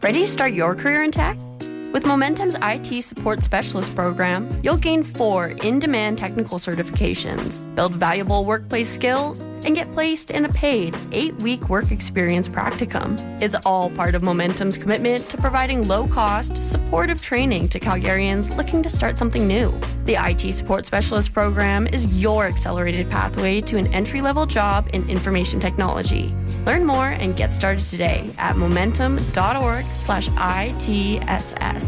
Ready to start your career in tech? With Momentum's IT Support Specialist program, you'll gain 4 in-demand technical certifications, build valuable workplace skills, and get placed in a paid 8-week work experience practicum. It's all part of Momentum's commitment to providing low-cost, supportive training to Calgarians looking to start something new. The IT Support Specialist program is your accelerated pathway to an entry-level job in information technology. Learn more and get started today at momentum.org/ITSS.